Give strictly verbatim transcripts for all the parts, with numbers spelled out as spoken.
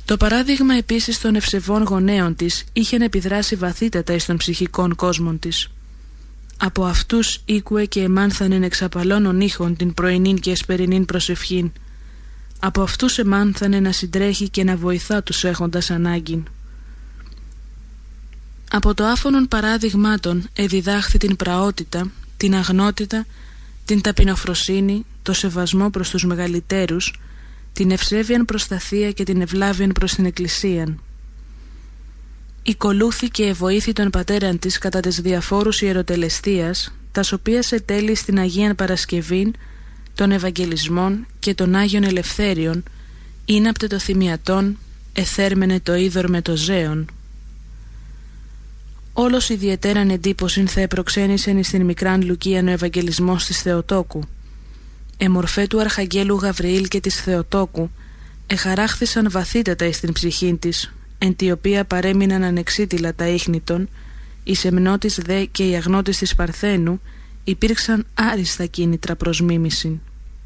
Το παράδειγμα επίσης των ευσεβών γονέων της είχε να επιδράσει βαθύτατα εις των ψυχικών κόσμων της. Από αυτούς ήκουε και εμάνθανεν εξαπαλώνων ήχων την πρωινήν και εσπερινήν προσευχήν. Από αυτούς εμάνθανε να συντρέχει και να βοηθά τους έχοντας ανάγκην. Από το άφωνον παράδειγμάτων εδιδάχθη την πραότητα, την αγνότητα, την ταπεινοφροσύνη, το σεβασμό προς τους μεγαλυτέρους, την ευσέβειαν προστασία και την ευλάβειαν προς την Εκκλησίαν. Οικολούθη και εβοήθη τον πατέραν της κατά τις διαφόρους ιεροτελεστίας, τας οποίας ετέλει στην Αγίαν Παρασκευήν, των Ευαγγελισμών και των Άγιων Ελευθέριων, είναπτε το θυμιατόν, εθέρμενε το είδωρ με το ζέον. Όλος ιδιαιτέραν εντύπωσιν θα επροξένησεν εις την μικράν Λουκίαν ο Ευαγγελισμός της Θεοτόκου. Εμορφέ του Αρχαγγέλου Γαβριήλ και της Θεοτόκου εχαράχθησαν βαθύτατα εις την ψυχήν της, εν τη οποία παρέμειναν ανεξίτηλα τα ίχνητον, η σεμνότης δε και οι αγνότης της Παρθένου υπήρξαν άριστα κίνητρα προς μίμησιν.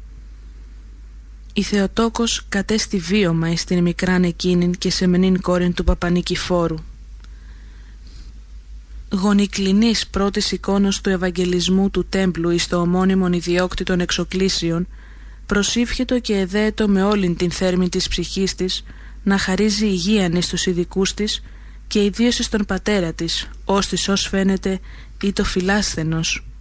Η Θεοτόκος κατέστη βίωμα εις την μικράν εκείνην και σεμνήν κόρην του Παπανικηφόρου. Γονικλινής πρώτης εικόνος του Ευαγγελισμού του Τέμπλου εις το ομώνυμον ιδιόκτη των εξοκλήσεων, προσήφιετο και εδέετο με όλην την θέρμη της ψυχής της να χαρίζει υγείαν εις τους ειδικούς της και ιδίως εις τον πατέρα της, ως της ως φαίνεται ή το φιλάσθενος,